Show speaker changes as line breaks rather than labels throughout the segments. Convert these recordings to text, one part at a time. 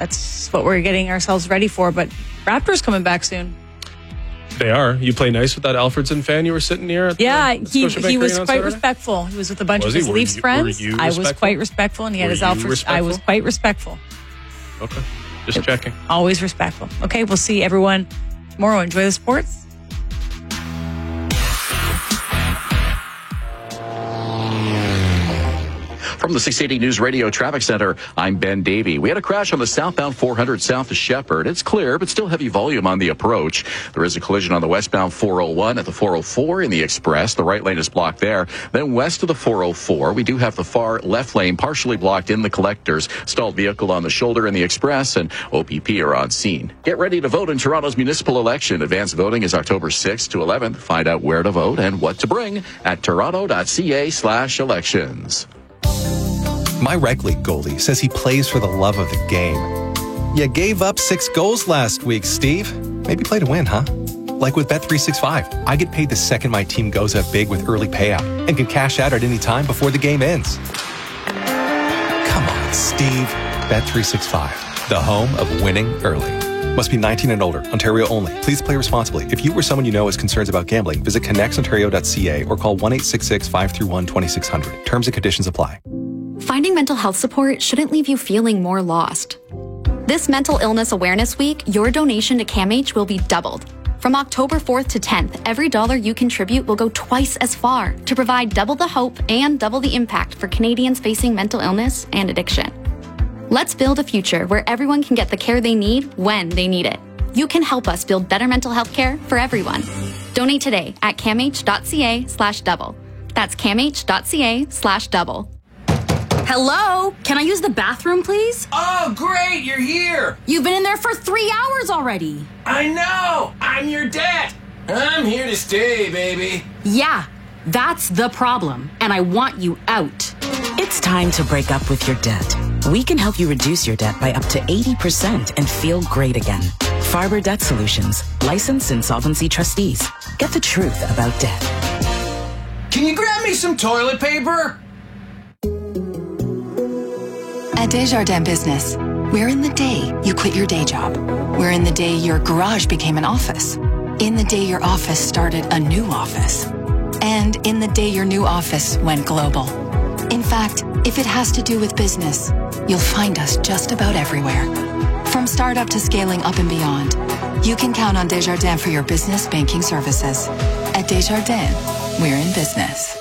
that's what we're getting ourselves ready for. But Raptors coming back soon.
They are. You play nice with that Alfredson fan you were sitting near? At
he was quite respectful. He was with a bunch of his Leafs friends. I was quite respectful, and he had his Alfred. I was quite respectful.
Okay. Just checking.
Always respectful. Okay, we'll see everyone tomorrow. Enjoy the sports.
From the 680 News Radio Traffic Center, I'm Ben Davey. We had a crash on the southbound 400 south of Shepherd. It's clear, but still heavy volume on the approach. There is a collision on the westbound 401 at the 404 in the Express. The right lane is blocked there. Then west of the 404, we do have the far left lane partially blocked in the Collectors. Stalled vehicle on the shoulder in the Express, and OPP are on scene. Get ready to vote in Toronto's municipal election. Advanced voting is October 6th to 11th. Find out where to vote and what to bring at toronto.ca/elections.
My rec league goalie says he plays for the love of the game. You gave up 6 goals last week, Steve. Maybe play to win, huh? Like with Bet365, I get paid the second my team goes up big with early payout and can cash out at any time before the game ends. Come on, Steve. Bet365, the home of winning early. Must be 19 and older. Ontario only. Please play responsibly. If you or someone you know has concerns about gambling, visit connectsontario.ca or call 1-866-531-2600. Terms and conditions apply.
Finding mental health support shouldn't leave you feeling more lost. This Mental Illness Awareness Week, your donation to CAMH will be doubled. From October 4th to 10th, every dollar you contribute will go twice as far to provide double the hope and double the impact for Canadians facing mental illness and addiction. Let's build a future where everyone can get the care they need when they need it. You can help us build better mental health care for everyone. Donate today at camh.ca/double. That's camh.ca/double.
Hello? Can I use the bathroom, please?
Oh, great, you're here.
You've been in there for 3 hours already.
I know. I'm your debt. I'm here to stay, baby.
Yeah, that's the problem, and I want you out.
It's time to break up with your debt. We can help you reduce your debt by up to 80% and feel great again. Farber Debt Solutions, licensed insolvency trustees. Get the truth about debt.
Can you grab me some toilet paper?
At Desjardins Business, we're in the day you quit your day job. We're in the day your garage became an office. In the day your office started a new office. And in the day your new office went global. In fact, if it has to do with business, you'll find us just about everywhere. From startup to scaling up and beyond, you can count on Desjardins for your business banking services. At Desjardins, we're in business.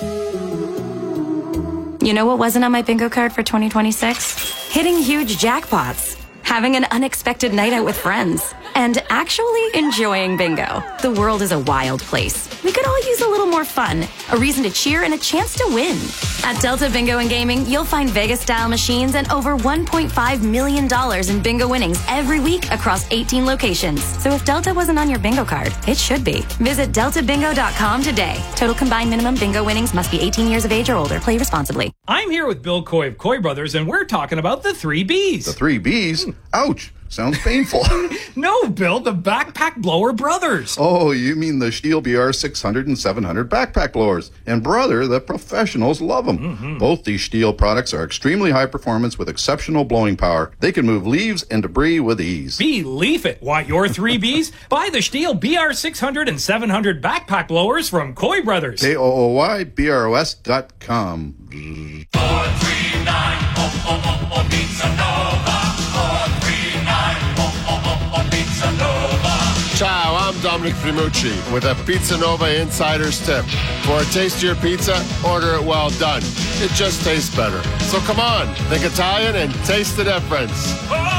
You know what wasn't on my bingo card for 2026? Hitting huge jackpots, having an unexpected night out with friends, and actually enjoying bingo. The world is a wild place. We could all use a little more fun, a reason to cheer, and a chance to win. At Delta Bingo and Gaming, you'll find Vegas-style machines and over $1.5 million in bingo winnings every week across 18 locations. So if Delta wasn't on your bingo card, it should be. Visit deltabingo.com today. Total combined minimum bingo winnings must be 18 years of age or older. Play responsibly.
I'm here with Bill Coy of Coy Brothers, and we're talking about the 3 Bs.
The 3 Bs? Ouch. Sounds painful.
No, Bill, the Backpack Blower Brothers.
Oh, you mean the Stihl BR 600 and 700 backpack blowers. And brother, the professionals love them. Mm-hmm. Both these Stihl products are extremely high performance with exceptional blowing power. They can move leaves and debris with ease.
Believe it. Want your 3 Bs? Buy the Stihl BR 600 and 700 backpack blowers from Coy Brothers.
KOOYBROS.com.
439 Pizza Nova. 439 Pizza Nova.
Ciao, I'm Dominic Primucci with a Pizza Nova Insider's Tip. For a tastier pizza, order it well done. It just tastes better. So come on, think Italian and taste the difference.